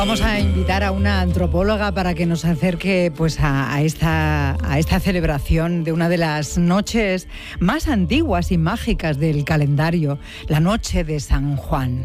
Vamos a invitar a una antropóloga para que nos acerque pues a esta celebración de una de las noches más antiguas y mágicas del calendario, la noche de San Juan.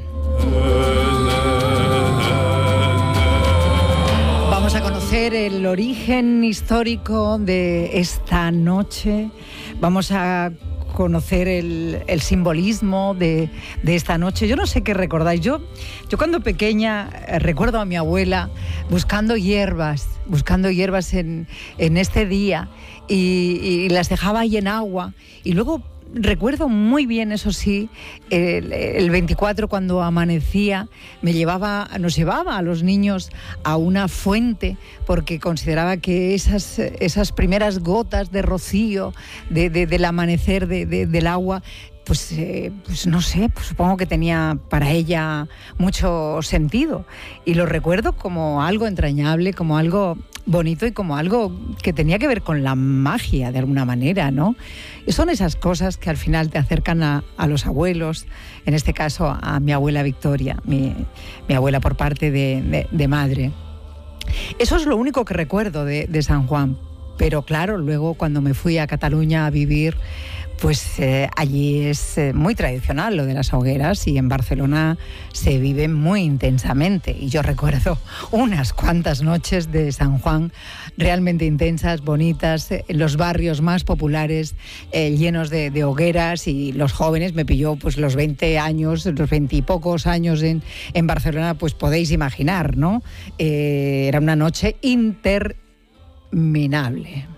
Vamos a conocer el origen histórico de esta noche, vamos a conocer el simbolismo de esta noche. Yo no sé qué recordáis. Yo cuando pequeña recuerdo a mi abuela buscando hierbas en este día y las dejaba ahí en agua. Y luego recuerdo muy bien, eso sí, el 24 cuando amanecía nos llevaba a los niños a una fuente porque consideraba que esas primeras gotas de rocío del amanecer del agua, pues no sé, pues supongo que tenía para ella mucho sentido. Y lo recuerdo como algo entrañable, como algo bonito y como algo que tenía que ver con la magia de alguna manera, ¿no? Y son esas cosas que al final te acercan a los abuelos, en este caso a mi abuela Victoria, mi abuela por parte de madre. Eso es lo único que recuerdo de San Juan. Pero claro, luego cuando me fui a Cataluña a vivir, pues allí es muy tradicional lo de las hogueras y en Barcelona se vive muy intensamente. Y yo recuerdo unas cuantas noches de San Juan realmente intensas, bonitas, en los barrios más populares, llenos de hogueras, y los jóvenes, me pilló pues los 20 años, los 20 y pocos años en Barcelona, pues podéis imaginar, ¿no? Era una noche interminable.